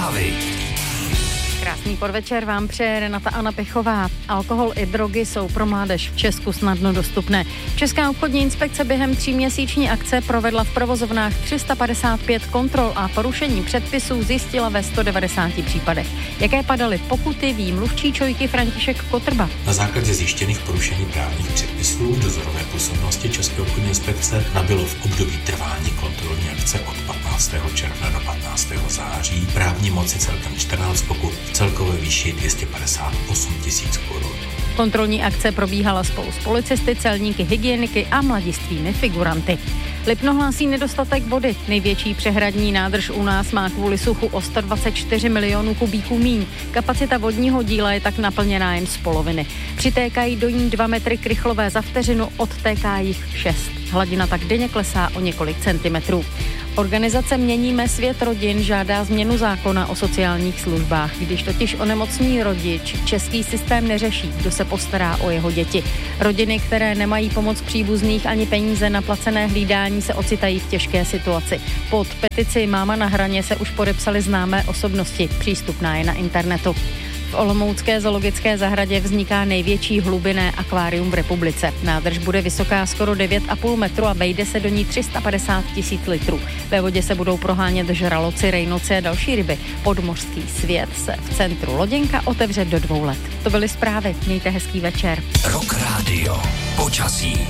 Zprávy. Krásný podvečer vám přeje Renata Anna Pechová. Alkohol i drogy jsou pro mládež v Česku snadno dostupné. Česká obchodní inspekce během 3měsíční akce provedla v provozovnách 355 kontrol a porušení předpisů zjistila ve 190 případech. Jaké padaly pokuty, ví mluvčí ČOIky František Kotrba. Na základě zjištěných porušení právních předpisů dozorové působnosti České obchodní inspekce nabylo v období trvání kontrolní akce od 15. června do 15. září právní moci celkem 14 pokut v celkové výši 258 000 korun. Kontrolní akce probíhala spolu s policisty, celníky, hygieniky a mladistvými figuranty. Lipno hlásí nedostatek vody. Největší přehradní nádrž u nás má kvůli suchu o 124 milionů kubíků míň. Kapacita vodního díla je tak naplněná jen z poloviny. Přitékají do ní 2 metry krychlové za vteřinu, odtéká jich 6. Hladina tak denně klesá o několik centimetrů. Organizace Měníme svět rodin žádá změnu zákona o sociálních službách. Když totiž onemocní rodič, český systém neřeší, kdo se postará o jeho děti. Rodiny, které nemají pomoc příbuzných ani peníze na placené hlídání, se ocitají v těžké situaci. Pod petici Máma na hraně se už podepsali známé osobnosti. Přístupná je na internetu. V olomoucké zoologické zahradě vzniká největší hlubinné akvárium v republice. Nádrž bude vysoká skoro 9,5 metru a vejde se do ní 350 000 litrů. Ve vodě se budou prohánět žraloci, rejnoci a další ryby. Podmořský svět se v centru Loděnka otevře do 2 let. To byly zprávy. Mějte hezký večer. Rock Radio. Počasí.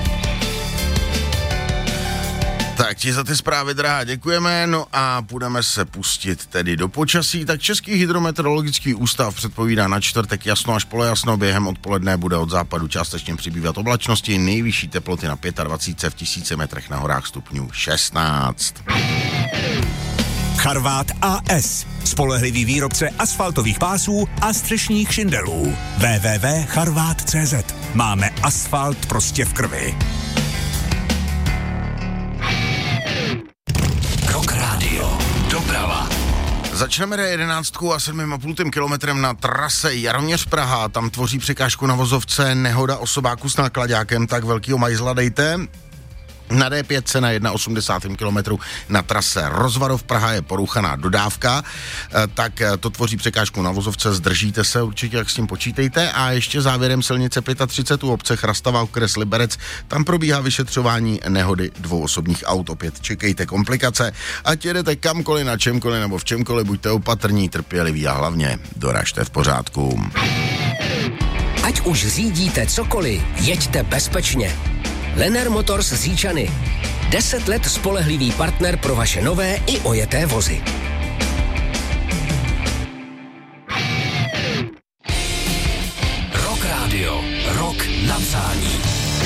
Tak ti za ty zprávy, drahá, děkujeme. No a budeme se pustit tedy do počasí. Tak Český hydrometeorologický ústav předpovídá na čtvrtek jasno až polojasno. Během odpoledne bude od západu částečně přibývat oblačnosti. Nejvyšší teploty na 25, v 1000 metrech na horách stupňů 16. Charvát AS. Spolehlivý výrobce asfaltových pásů a střešních šindelů. www.charvat.cz. Máme asfalt prostě v krvi. Doprava. Začneme D11 a 7,5 kilometrem na trase Jaroměř-Praha. Tam tvoří překážku na vozovce nehoda osobáku s náklaďákem, tak velkýho majzla dejte. Na D5 na 1,80 kilometru na trase Rozvadov Praha je poruchaná dodávka, tak to tvoří překážku na vozovce, zdržíte se určitě, jak s tím počítejte. A ještě závěrem silnice 35 u obce Chrastava, okres Liberec, tam probíhá vyšetřování nehody 2 osobních aut, opět čekejte komplikace. Ať jedete kamkoliv, na čemkoliv nebo v čemkoliv, buďte opatrní, trpěliví a hlavně doražte v pořádku. Ať už řídíte cokoliv, jeďte bezpečně. Lenner Motors z Říčany. 10 let spolehlivý partner pro vaše nové i ojeté vozy. Rock Radio. Rock na přání.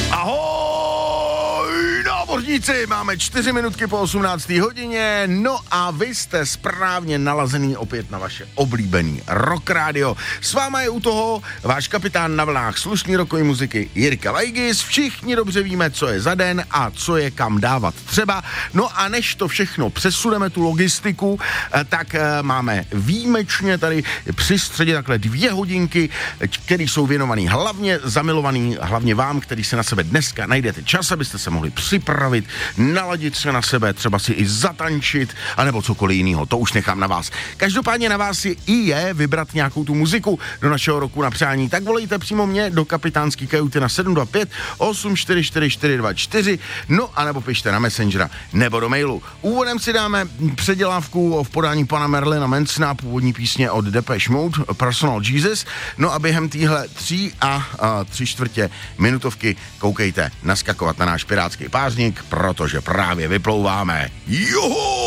Ahoj, námořníci, máme 4 minutky po 18. hodině, no a vy jste správně nalazený opět na vaše oblíbený Rock Radio. S váma je u toho váš kapitán na vlnách slušný rockový muziky Jirka Weigis. Všichni dobře víme, co je za den a co je kam dávat třeba. No a než to všechno přesuneme, tu logistiku, tak máme výjimečně tady při středě takhle 2 hodinky, které jsou věnovaný hlavně zamilovaný, hlavně vám, který si na sebe dneska najdete čas, abyste se mohli připravit, naladit se na sebe, třeba si i zatančit, anebo cokoliv jiného, to už nechám na vás. Každopádně na vás je vybrat nějakou tu muziku do našeho roku na přání, tak volejte přímo mě do kapitánský kajuty na 725 844 424, no anebo pište na Messengera nebo do mailu. Úvodem si dáme předělávku v podání pana Marilina Mansona, původní písně od Depeche Mode, Personal Jesus, no a během téhle 3 a 3/4 minutovky koukejte naskakovat na náš pirátský pázník, protože právě vyplouváme. Juhu!